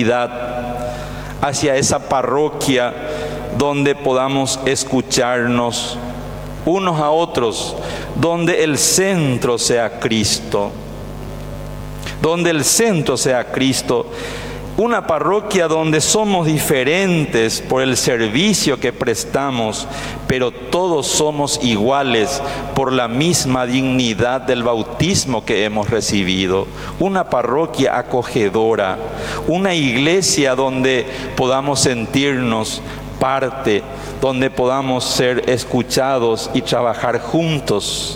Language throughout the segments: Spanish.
comunidad, hacia esa parroquia donde podamos escucharnos unos a otros, donde el centro sea Cristo. Donde el centro sea Cristo. Una parroquia donde somos diferentes por el servicio que prestamos, pero todos somos iguales por la misma dignidad del bautismo que hemos recibido. Una parroquia acogedora, una iglesia donde podamos sentirnos parte, donde podamos ser escuchados y trabajar juntos.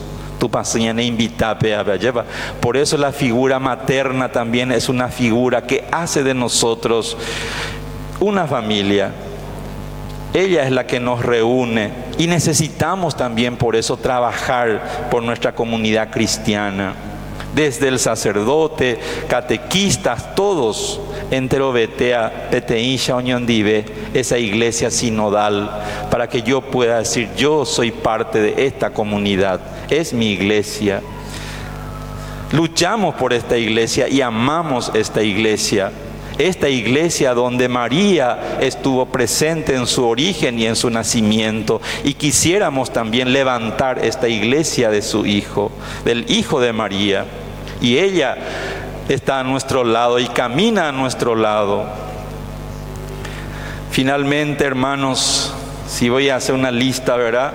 Por eso la figura materna también es una figura que hace de nosotros una familia. Ella es la que nos reúne y necesitamos también por eso trabajar por nuestra comunidad cristiana. Desde el sacerdote, catequistas, todos entero betea, peteisha oñondive, esa iglesia sinodal, para que yo pueda decir, yo soy parte de esta comunidad, es mi iglesia. Luchamos por esta iglesia y amamos esta iglesia donde María estuvo presente en su origen y en su nacimiento, y quisiéramos también levantar esta iglesia de su Hijo, del Hijo de María, y ella está a nuestro lado y camina a nuestro lado. Finalmente, hermanos, si voy a hacer una lista, ¿verdad?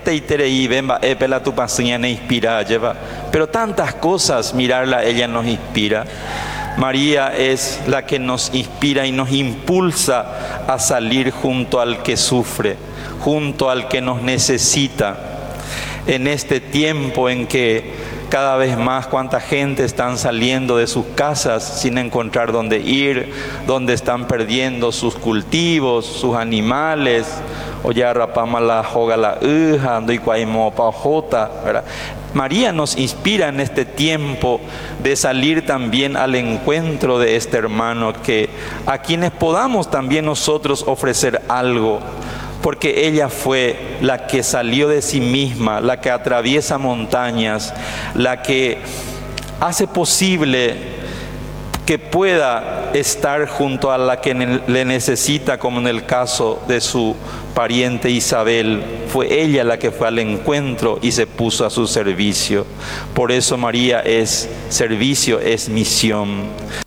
Pero tantas cosas, mirarla, ella nos inspira. María es la que nos inspira y nos impulsa a salir junto al que sufre, junto al que nos necesita. En este tiempo en que cada vez más cuánta gente están saliendo de sus casas sin encontrar dónde ir, donde están perdiendo sus cultivos, sus animales, o ya rapama la joga la uja, ando y cuaimopa jota, ¿verdad? María nos inspira en este tiempo de salir también al encuentro de este hermano, que a quienes podamos también nosotros ofrecer algo, porque ella fue la que salió de sí misma, la que atraviesa montañas, la que hace posible que pueda estar junto a la que le necesita, como en el caso de su pariente Isabel. Fue ella la que fue al encuentro y se puso a su servicio. Por eso María es servicio, es misión.